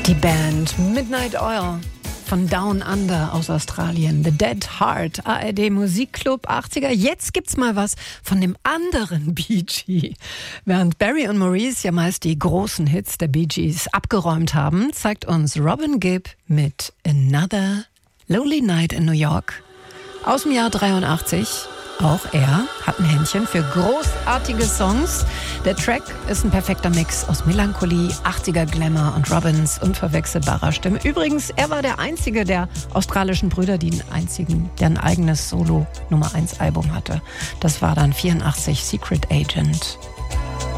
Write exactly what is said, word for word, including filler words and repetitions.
Die Band Midnight Oil von Down Under aus Australien. The Dead Heart, A R D Musikclub achtziger. Jetzt gibt's mal was von dem anderen Bee Gee. Während Barry und Maurice ja meist die großen Hits der Bee Gees abgeräumt haben, zeigt uns Robin Gibb mit Another Lonely Night in New York aus dem Jahr dreiundachtzig. Auch er hat ein Händchen für großartige Songs. Der Track ist ein perfekter Mix aus Melancholie, achtziger Glamour und Robins unverwechselbarer Stimme. Übrigens, er war der einzige der australischen Brüder, die einen einzigen, der ein eigenes Solo-Nummer eins Album hatte. Das war dann vierundachtzig, Secret Agent.